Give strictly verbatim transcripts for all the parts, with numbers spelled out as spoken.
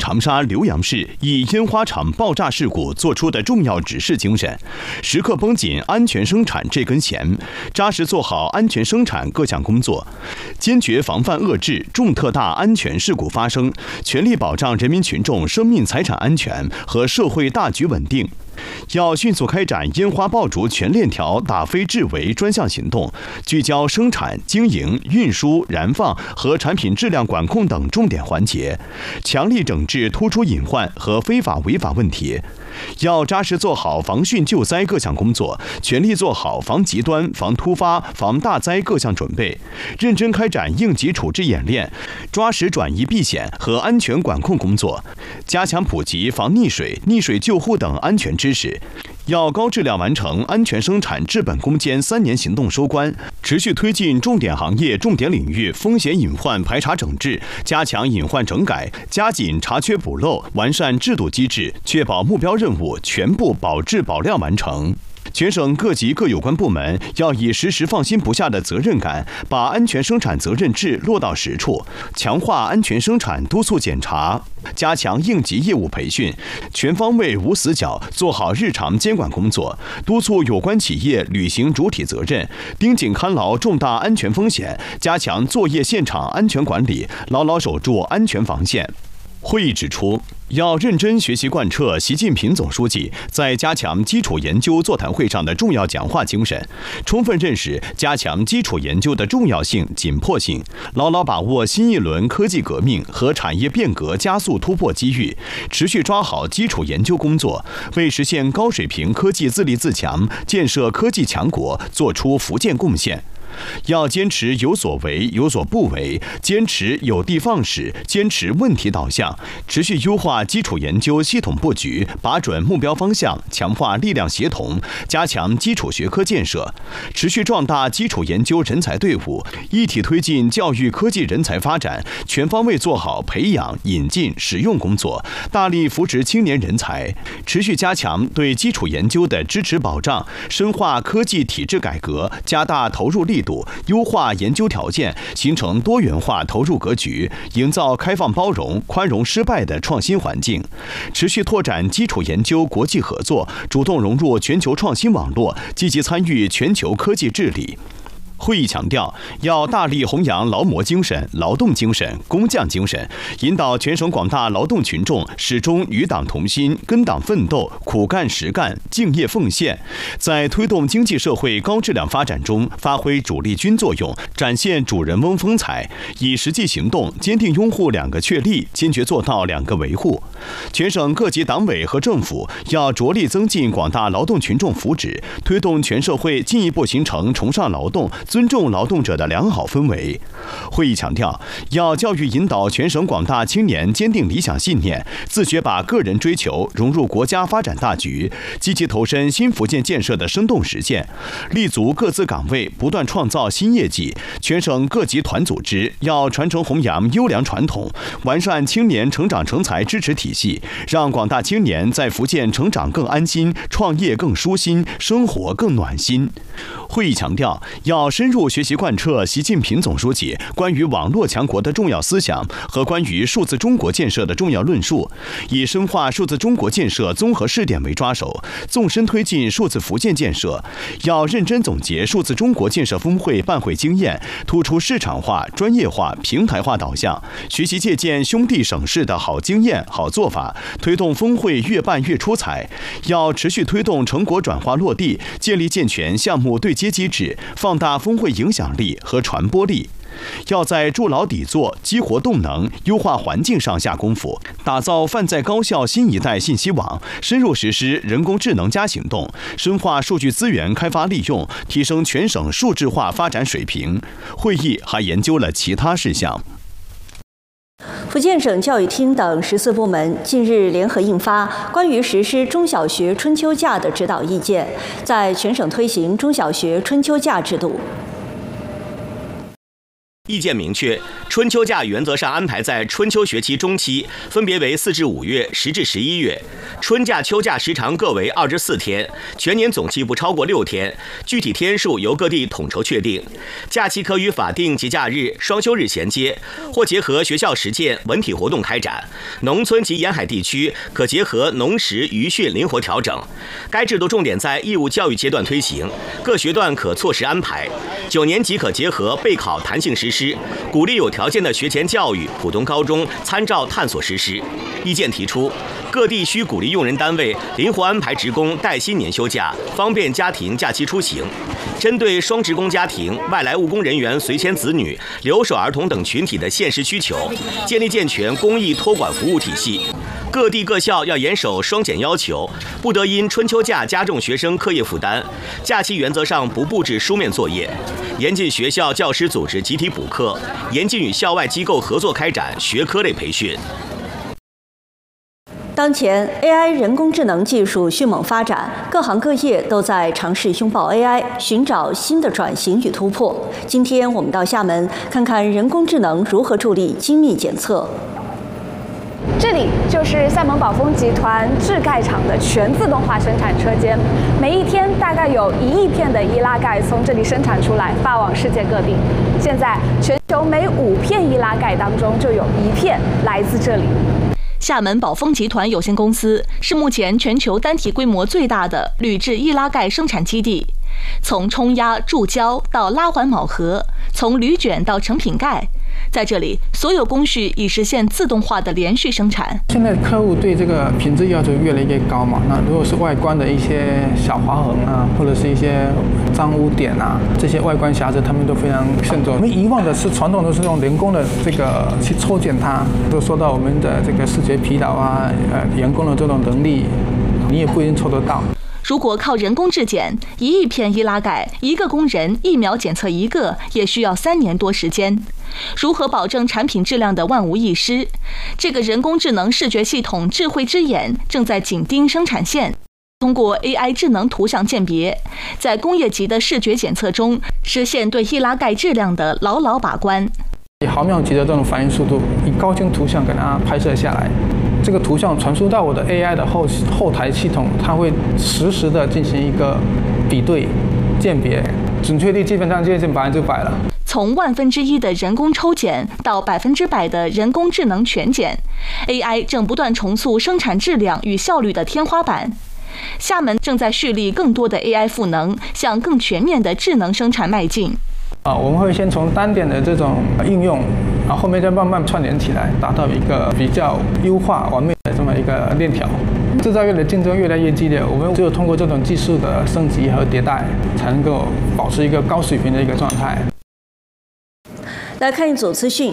长沙浏阳市以烟花厂爆炸事故作出的重要指示精神，时刻绷紧安全生产这根弦，扎实做好安全生产各项工作，坚决防范遏制重特大安全事故发生，全力保障人民群众生命财产安全和社会大局稳定。要迅速开展烟花爆竹全链条打非治为专项行动，聚焦生产、经营、运输、燃放和产品质量管控等重点环节，强力整治突出隐患和非法违法问题。要扎实做好防汛救灾各项工作，全力做好防极端、防突发、防大灾各项准备，认真开展应急处置演练，抓实转移避险和安全管控工作，加强普及防溺水、溺水救护等安全知识。要高质量完成安全生产治本攻坚三年行动收官，持续推进重点行业、重点领域风险隐患排查整治，加强隐患整改，加紧查缺补漏，完善制度机制，确保目标任务全部保质保量完成。全省各级各有关部门要以时时放心不下的责任感，把安全生产责任制落到实处，强化安全生产督促检查，加强应急业务培训，全方位无死角做好日常监管工作，督促有关企业履行主体责任，盯紧看牢重大安全风险，加强作业现场安全管理，牢牢守住安全防线。会议指出，要认真学习贯彻习近平总书记在加强基础研究座谈会上的重要讲话精神，充分认识加强基础研究的重要性、紧迫性，牢牢把握新一轮科技革命和产业变革加速突破机遇，持续抓好基础研究工作，为实现高水平科技自立自强、建设科技强国作出福建贡献。要坚持有所为有所不为，坚持有的放矢，坚持问题导向，持续优化基础研究系统布局，把准目标方向，强化力量协同，加强基础学科建设，持续壮大基础研究人才队伍，一体推进教育科技人才发展，全方位做好培养、引进、使用工作，大力扶持青年人才，持续加强对基础研究的支持保障，深化科技体制改革，加大投入力度，优化研究条件，形成多元化投入格局，营造开放包容、宽容失败的创新环境，持续拓展基础研究国际合作，主动融入全球创新网络，积极参与全球科技治理。会议强调，要大力弘扬劳模精神、劳动精神、工匠精神，引导全省广大劳动群众始终与党同心、跟党奋斗、苦干实干、敬业奉献，在推动经济社会高质量发展中发挥主力军作用，展现主人翁风采，以实际行动坚定拥护两个确立，坚决做到两个维护。全省各级党委和政府要着力增进广大劳动群众福祉，推动全社会进一步形成崇尚劳动、尊重劳动者的良好氛围。会议强调，要教育引导全省广大青年坚定理想信念，自觉把个人追求融入国家发展大局，积极投身新福建建设的生动实践，立足各自岗位，不断创造新业绩。全省各级团组织要传承弘扬优良传统，完善青年成长成才支持体系，让广大青年在福建成长更安心，创业更舒心，生活更暖心。会议强调，要深入学习贯彻习近平总书记关于网络强国的重要思想和关于数字中国建设的重要论述，以深化数字中国建设综合试点为抓手，纵深推进数字福建建设。要认真总结数字中国建设峰会办会经验，突出市场化、专业化、平台化导向，学习借鉴兄弟省市的好经验、好做法，推动峰会越办越出彩。要持续推动成果转化落地，建立健全项目对接机制，放大峰会影响力和传播力。要在筑牢底座、激活动能、优化环境上下功夫，打造泛在高效新一代信息网，深入实施人工智能加行动，深化数据资源开发利用，提升全省数字化发展水平。会议还研究了其他事项。 福建省教育厅等十四部门近日联合印发关于实施中小学春秋假的指导意见，在全省推行中小学春秋假制度。 意见明确，春秋假原则上安排在春秋学期中期，分别为四至五月、十至十一月。春假、秋假时长各为二至四天，全年总期不超过六天，具体天数由各地统筹确定。假期可与法定节假日、双休日衔接，或结合学校实践、文体活动开展。农村及沿海地区可结合农时、渔汛灵活调整。该制度重点在义务教育阶段推行，各学段可错时安排。九年级可结合备考弹性实施，鼓励有条件的学前教育、普通高中参照探索实施。意见提出，各地需鼓励用人单位灵活安排职工带薪年休假，方便家庭假期出行。针对双职工家庭、外来务工人员随迁子女、留守儿童等群体的现实需求，建立健全公益托管服务体系。各地各校要严守双减要求，不得因春秋假加重学生课业负担。假期原则上不布置书面作业，严禁学校教师组织集体补课，严禁与校外机构合作开展学科类培训。 当前 A I 人工智能技术迅猛发展，各行各业都在尝试拥抱 A I， 寻找新的转型与突破。今天我们到厦门看看人工智能如何助力精密检测。 这里就是厦门宝丰集团制钙厂的全自动化生产车间，每一天大概有一亿片的易拉钙从这里生产出来，发往世界各地。现在全球每五片易拉钙当中就有一片来自这里。 厦门宝丰集团有限公司是目前全球单体规模最大的铝制易拉钙生产基地，从冲压、注胶到拉环铆合，从铝卷到成品钙，在这里所有工序已实现自动化的连续生产。 现在客户对这个品质要求越来越高嘛，那如果是外观的一些小划痕啊，或者是一些脏污点啊，这些外观瑕疵，他们都非常慎重。我们以往的是传统都是用人工的这个去抽检它，都说到我们的这个视觉疲劳啊，呃，员工的这种能力，你也不一定抽得到。 如果靠人工质检，一亿片易拉钙，一个工人一秒检测一个，也需要三年多时间。如何保证产品质量的万无一失？这个人工智能视觉系统智慧之眼正在紧盯生产线，通过 A I 智能图像鉴别，在工业级的视觉检测中，实现对易拉钙质量的牢牢把关。 以毫秒级的这种反应速度，以高清图像给它拍摄下来。这个图像传输到我的 A I 的后后台系统，它会实时的进行一个比对、鉴别，准确率基本上接近百分之百了。 从万分之一的人工抽检到百分之百的人工智能全检 ，A I 正不断重塑生产质量与效率的天花板。厦门正在蓄力更多的 A I 赋能，向更全面的智能生产迈进。 啊，我们会先从单点的这种应用，然后后面再慢慢串联起来，达到一个比较优化、完美的这么一个链条。制造业的竞争越来越激烈，我们只有通过这种技术的升级和迭代，才能够保持一个高水平的一个状态。 来看一组资讯。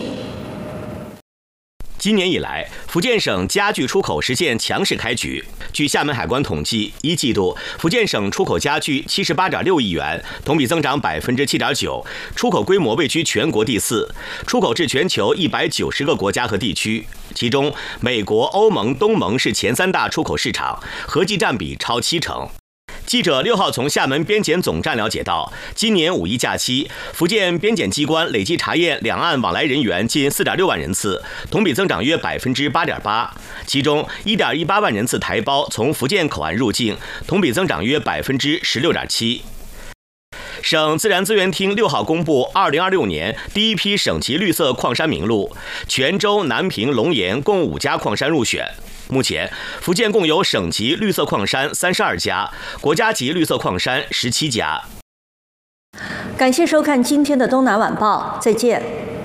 今年以来，福建省家具出口实现强势开局。据厦门海关统计，一季度福建省出口家具七十八点六亿元，同比增长百分之七点九，出口规模位居全国第四，出口至全球一百九十个国家和地区。其中，美国、欧盟、东盟是前三大出口市场，合计占比超七成。记者六号从厦门边检总站了解到，今年五一假期，福建边检机关累计查验两岸往来人员近四点六万人次，同比增长约百分之八点八。其中一点一八万人次台胞从福建口岸入境，同比增长约百分之十六点七。省自然资源厅六号公布二零二六年第一批省级绿色矿山名录，泉州、南平、龙岩共五家矿山入选。目前，福建共有省级绿色矿山三十二家，国家级绿色矿山十七家。 感谢收看今天的东南晚报，再见。